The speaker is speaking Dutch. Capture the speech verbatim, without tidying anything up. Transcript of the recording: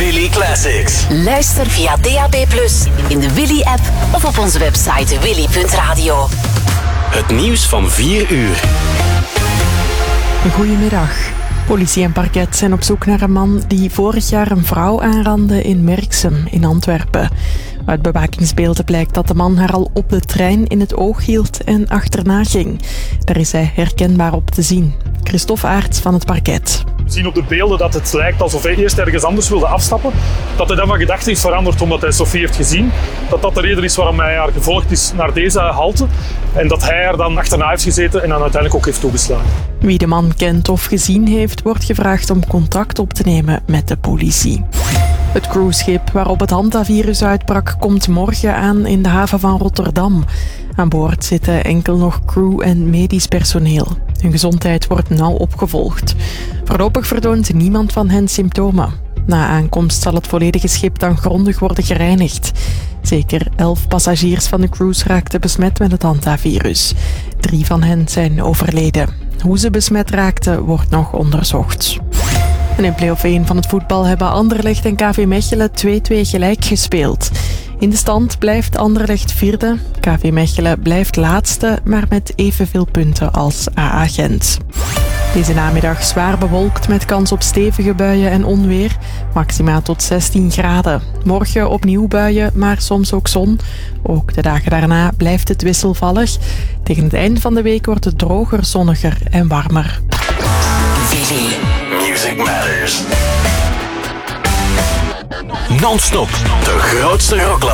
Willy Classics. Luister via D A B plus, in de Willy-app of op onze website willy punt radio. Het nieuws van vier uur. Goedemiddag. Politie en parket zijn op zoek naar een man die vorig jaar een vrouw aanrandde in Merksem in Antwerpen. Uit bewakingsbeelden blijkt dat de man haar al op de trein in het oog hield en achterna ging. Daar is hij herkenbaar op te zien. Christophe Aerts van het parket. We zien op de beelden dat het lijkt alsof hij eerst ergens anders wilde afstappen. Dat hij dan van gedachte is veranderd omdat hij Sophie heeft gezien. Dat dat de reden is waarom hij haar gevolgd is naar deze halte. En dat hij er dan achterna heeft gezeten en dan uiteindelijk ook heeft toegeslagen. Wie de man kent of gezien heeft, wordt gevraagd om contact op te nemen met de politie. Het cruiseschip waarop het hantavirus uitbrak komt morgen aan in de haven van Rotterdam. Aan boord zitten enkel nog crew en medisch personeel. Hun gezondheid wordt nauw opgevolgd. Voorlopig vertoont niemand van hen symptomen. Na aankomst zal het volledige schip dan grondig worden gereinigd. Zeker elf passagiers van de cruise raakten besmet met het hantavirus. Drie van hen zijn overleden. Hoe ze besmet raakten wordt nog onderzocht. En in play-off één van het voetbal hebben Anderlecht en K V Mechelen twee-twee gelijk gespeeld. In de stand blijft Anderlecht vierde. K V Mechelen blijft laatste, maar met evenveel punten als A A Gent. Deze namiddag zwaar bewolkt met kans op stevige buien en onweer. Maxima tot zestien graden. Morgen opnieuw buien, maar soms ook zon. Ook de dagen daarna blijft het wisselvallig. Tegen het eind van de week wordt het droger, zonniger en warmer. Willy. Music Matters. Non-stop. De grootste rock